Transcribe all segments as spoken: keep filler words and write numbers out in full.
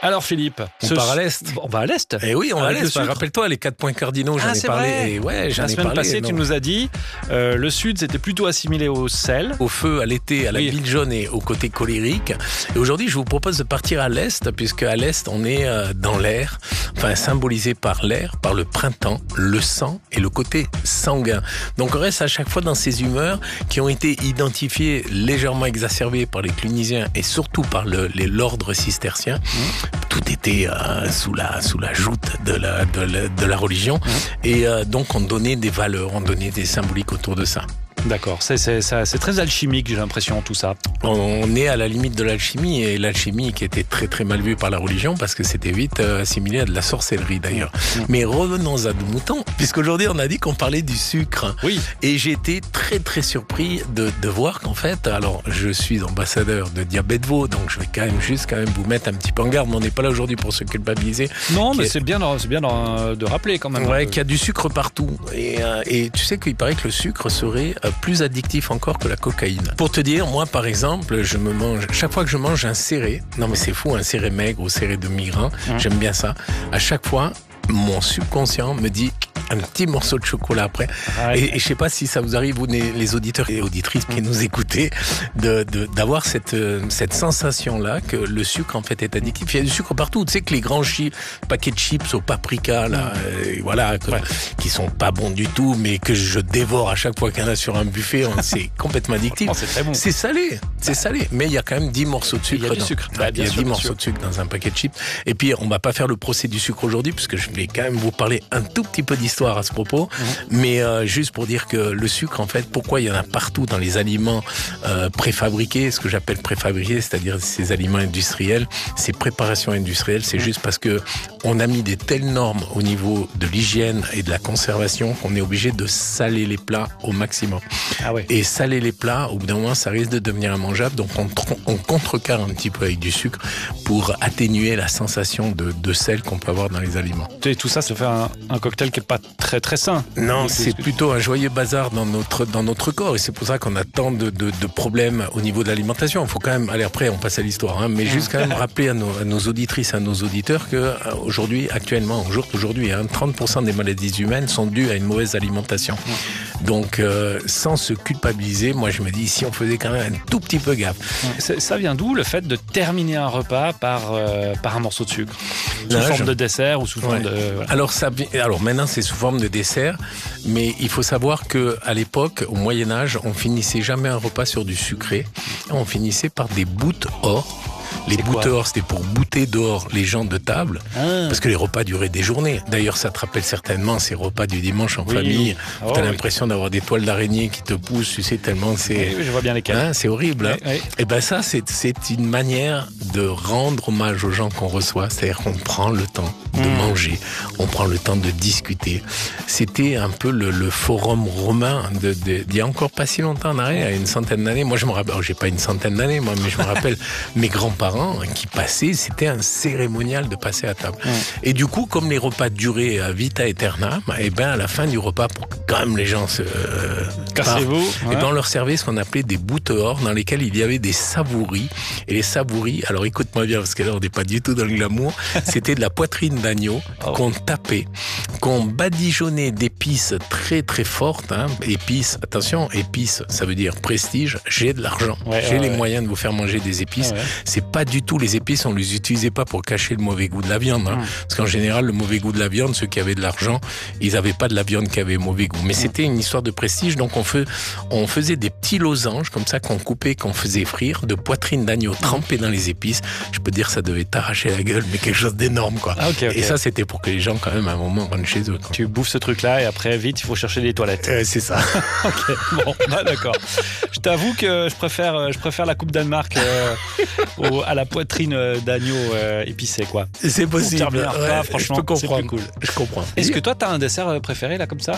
Alors Philippe, on ce... part à l'Est. On va à l'Est. Et oui, on va à Avec l'Est. Bah, rappelle-toi les quatre points cardinaux, j'en ah, ai parlé. Vrai. Et ouais, j'en La ai semaine parlé, passée, non. tu nous as dit euh, le Sud, c'était plutôt assimilé au sel. Au feu, à l'été, à la oui. bile jaune et au côté colérique. Et aujourd'hui, je vous propose de partir à l'Est, puisque à l'Est, on est euh, dans l'air, enfin symbolisé par l'air, par le printemps, le sang et le côté sanguin. Donc on reste à chaque fois dans ces humeurs qui ont été identifiées légèrement exacerbées par les clunisiens et surtout par le, les, l'ordre cistercien. Mmh. Tout était euh, sous la sous la joute de la de la, de la religion mmh. et euh, donc on donnait des valeurs, on donnait des symboliques autour de ça. D'accord, c'est, c'est, c'est, c'est très alchimique, j'ai l'impression, tout ça. On est à la limite de l'alchimie, et l'alchimie qui était très très mal vue par la religion parce que c'était vite assimilé à de la sorcellerie d'ailleurs. Mmh. Mais revenons à nos moutons, puisqu'aujourd'hui on a dit qu'on parlait du sucre. Oui. Et j'ai été très très surpris de, de voir qu'en fait, alors je suis ambassadeur de Diabète Veau, donc je vais quand même juste quand même vous mettre un petit peu en garde, mais on n'est pas là aujourd'hui pour se culpabiliser. Non, mais est... c'est bien, c'est bien de rappeler quand même. Ouais, qu'il y a du sucre partout. Et, et tu sais qu'il paraît que le sucre serait plus addictif encore que la cocaïne. Pour te dire, moi par exemple, je me mange, chaque fois que je mange un céré, non mais c'est fou, un céré maigre ou céré de migrain, mmh. j'aime bien ça. À chaque fois, mon subconscient me dit un petit morceau de chocolat après. Ah, et, et je sais pas si ça vous arrive, vous les auditeurs et auditrices qui nous écoutez, de, de, d'avoir cette, cette sensation-là que le sucre en fait est addictif. Il y a du sucre partout. Tu sais que les grands chips, paquets de chips au paprika, là, euh, voilà, que, ouais. qui sont pas bons du tout, mais que je dévore à chaque fois qu'il y en a sur un buffet, c'est complètement addictif. C'est très bon. C'est salé, c'est salé. Mais il y a quand même dix morceaux de sucre. Il y a du dans, sucre. Bah, il y a sûr, dix morceaux sûr. de sucre dans un paquet de chips. Et puis, on va pas faire le procès du sucre aujourd'hui, puisque je vais quand même vous parler un tout petit peu d'histoire à ce propos, mmh. mais euh, juste pour dire que le sucre, en fait, pourquoi il y en a partout dans les aliments euh, préfabriqués, ce que j'appelle préfabriqués, c'est-à-dire ces aliments industriels, ces préparations industrielles, c'est mmh. juste parce que on a mis des telles normes au niveau de l'hygiène et de la conservation qu'on est obligé de saler les plats au maximum. Ah ouais. Et saler les plats, au bout d'un moment, ça risque de devenir immangeable, donc on, on contrecarre un petit peu avec du sucre pour atténuer la sensation de, de sel qu'on peut avoir dans les aliments. Et tout ça, ça fait un, un cocktail qui n'est pas très très sain. Non, c'est plutôt un joyeux bazar dans notre dans notre corps, et c'est pour ça qu'on a tant de, de, de problèmes au niveau de l'alimentation. Il faut quand même aller après, on passe à l'histoire, hein, mais juste quand même rappeler à nos, à nos auditrices, à nos auditeurs que euh, aujourd'hui, actuellement, au jour d'aujourd'hui, hein, trente pour cent des maladies humaines sont dues à une mauvaise alimentation. Donc, euh, sans se culpabiliser, moi je me dis, si on faisait quand même un tout petit peu gaffe. Ça, ça vient d'où le fait de terminer un repas par euh, par un morceau de sucre, sous Là, forme je... de dessert ou sous forme ouais. de. Voilà. Alors ça, alors maintenant c'est sous forme de dessert, mais il faut savoir que à l'époque, au Moyen Âge, on finissait jamais un repas sur du sucré, on finissait par des boutes or. Les boutes or, c'était pour bouter dehors les gens de table, ah. parce que les repas duraient des journées. D'ailleurs, ça te rappelle certainement ces repas du dimanche en oui. famille, où oh, t'as oui. l'impression d'avoir des toiles d'araignée qui te poussent, tu sais, tellement c'est... Oui, oui, je vois bien lesquels. Hein, c'est horrible. Oui, hein. oui. Et ben ça, c'est, c'est une manière de rendre hommage aux gens qu'on reçoit, c'est-à-dire qu'on prend le temps de mmh. manger, on prend le temps de discuter. C'était un peu le, le forum romain de, de, d'il y a encore pas si longtemps en arrière, il y a une centaine d'années. Moi, je me rappelle, oh, j'ai pas une centaine d'années, moi, mais je me rappelle mes grands-parents qui passaient, c'était un cérémonial de passer à table. Mmh. Et du coup, comme les repas duraient à vita aeternam, et ben à la fin du repas, pour que quand même les gens se euh, cassez-vous, ouais. et ben on leur servait ce qu'on appelait des boutes or, dans lesquelles il y avait des savouris. Et les savouris, alors écoute-moi bien, parce que là on n'est pas du tout dans le glamour, c'était de la poitrine d'agneau oh. qu'on tapait, qu'on badigeonnait d'épices très très fortes. Hein. Épices, attention, épices, ça veut dire prestige. J'ai de l'argent, ouais, j'ai ouais, les ouais. moyens de vous faire manger des épices. Ouais, ouais. C'est pas du tout les épices, on les utilisait pas pour cacher le mauvais goût de la viande, hein, mmh. parce qu'en général le mauvais goût de la viande, ceux qui avaient de l'argent, ils avaient pas de la viande qui avait mauvais goût. Mais mmh. c'était une histoire de prestige, donc on, fait, on faisait des petits losanges comme ça qu'on coupait, qu'on faisait frire, de poitrine d'agneau trempée dans les épices. Je peux dire ça devait t'arracher la gueule, mais quelque chose d'énorme quoi. Ah, okay, okay. Et ça c'était pour que les gens quand même à un moment rentrent chez eux. Quoi. Tu bouffes ce truc-là et après vite il faut chercher des toilettes. Euh, c'est ça. Ok, bon, bah, d'accord. Je t'avoue que je préfère, je préfère la coupe Danemark euh, au, à la poitrine d'agneau euh, épicé quoi. C'est possible. Pour terminer un repas, ouais, franchement, je peux comprendre. c'est plus cool. Je comprends. Est-ce que toi t'as un dessert préféré là comme ça?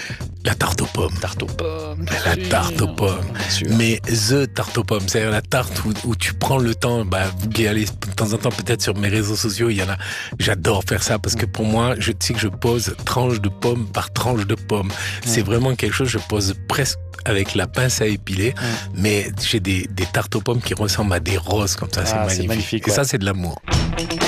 La tarte aux pommes. Tarte aux pommes. La sûr. tarte aux pommes. Mais the tarte aux pommes, c'est-à-dire la tarte où, où tu prends le temps, bah, vous qui allez de temps en temps peut-être sur mes réseaux sociaux, il y en a, j'adore faire ça parce que pour moi, je sais que je pose tranche de pomme par tranche de pomme. C'est mmh. vraiment quelque chose, je pose presque avec la pince à épiler, mmh. mais j'ai des, des tartes aux pommes qui ressemblent à des roses comme ça, ah, c'est magnifique. C'est magnifique ouais. Et ça, c'est de l'amour.